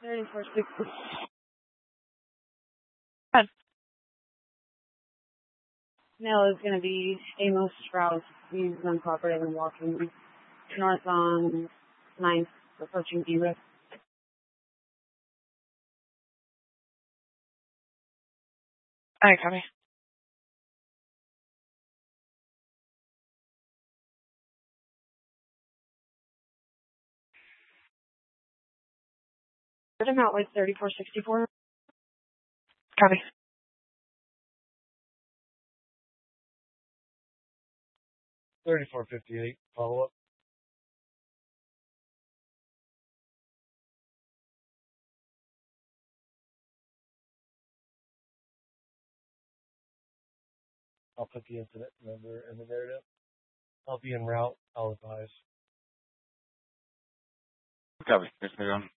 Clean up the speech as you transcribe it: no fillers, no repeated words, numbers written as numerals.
3460. Mail is going to be Amos Strauss. He's uncooperative and walking north on 9th, approaching D-Rip. Alright, copy. Put him out like 3464. Copy. $34.58. Follow up. I'll put the incident number in the narrative. I'll be en route. I'll advise. Copy. Thanks, everyone.